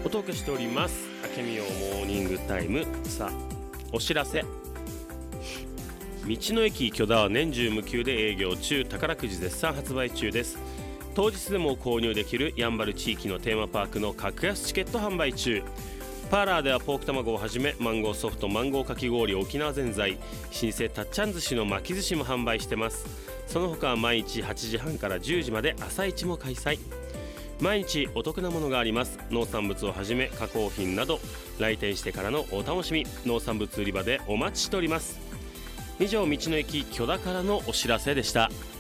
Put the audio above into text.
お届けしております明美よモーニングタイム。さあお知らせ、道の駅許田は年中無休で営業中、宝くじ絶賛発売中です。当日でも購入できるやんばる地域のテーマパークの格安チケット販売中。パーラーではポーク卵をはじめマンゴーソフト、マンゴーかき氷、沖縄ぜんざい、老舗たっちゃん寿司の巻き寿司も販売してます。その他毎日8時半から10時まで朝市も開催。毎日お得なものがあります。農産物をはじめ加工品など来店してからのお楽しみ、農産物売り場でお待ちしております。以上、道の駅許田からのお知らせでした。